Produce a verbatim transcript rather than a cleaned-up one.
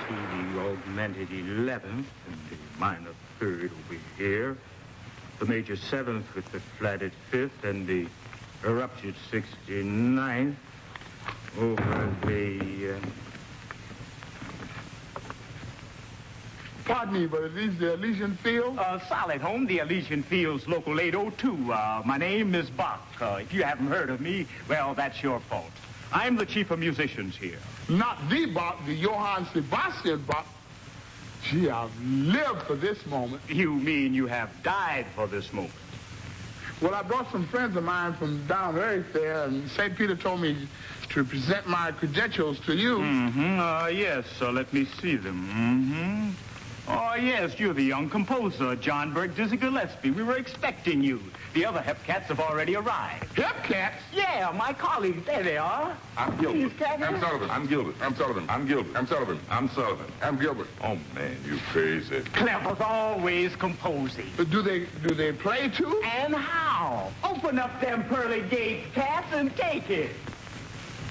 the augmented eleventh, and the minor third over here. The major seventh with the flatted fifth, and the erupted sixty-ninth over the... Uh... Pardon me, but are these the Elysian Fields? Uh, solid home, the Elysian Fields, local eight oh two. Uh, my name is Bach. Uh, if you haven't heard of me, well, that's your fault. I'm the chief of musicians here. Not the Bach, the Johann Sebastian Bach. Gee, I've lived for this moment. You mean you have died for this moment? Well, I brought some friends of mine from down very fair, and Saint Peter told me to present my credentials to you. Mm-hmm. Uh, yes, uh, let me see them. Mm-hmm. Oh, yes, you're the young composer, John Burke Dizzy Gillespie. We were expecting you. The other Hepcats have already arrived. Hepcats? Yeah, my colleagues. There they are. I'm Gilbert. I'm Sullivan. I'm Gilbert. I'm Sullivan. I'm Gilbert. I'm Sullivan. I'm Sullivan. I'm Gilbert. Oh, man, you crazy. Clever's always composing. But do they do they play too? And how? Open up them pearly gates, cats, and take it.